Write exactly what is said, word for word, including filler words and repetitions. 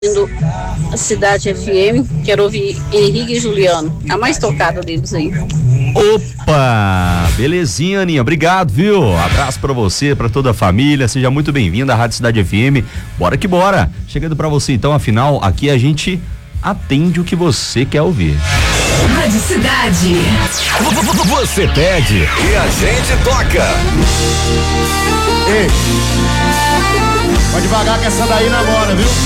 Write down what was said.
a Cidade F M, quero ouvir Henrique e Juliano, a mais tocada deles aí. Opa, belezinha, Aninha, obrigado, viu? Abraço pra você, pra toda a família, seja muito bem-vinda à Rádio Cidade F M, bora que bora, chegando pra você então, afinal, aqui a gente atende o que você quer ouvir. Rádio Cidade. Você pede e a gente toca. Ei, pode devagar que essa daí namora, viu?